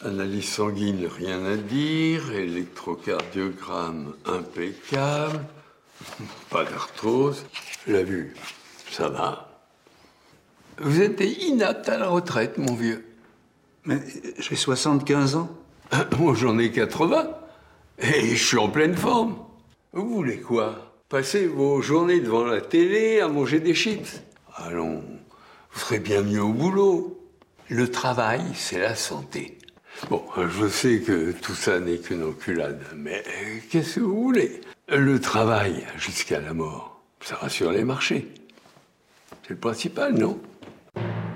Analyse sanguine, rien à dire. Électrocardiogramme, impeccable. Pas d'arthrose. La vue, ça va. Vous êtes inapte à la retraite, mon vieux. Mais j'ai 75 ans. Moi, j'en ai 80. Et je suis en pleine forme. Vous voulez quoi? Passer vos journées devant la télé à manger des chips? Allons, vous serez bien mieux au boulot. Le travail, c'est la santé. Bon, je sais que tout ça n'est qu'une enculade, mais qu'est-ce que vous voulez? Le travail jusqu'à la mort, ça rassure les marchés. C'est le principal, non?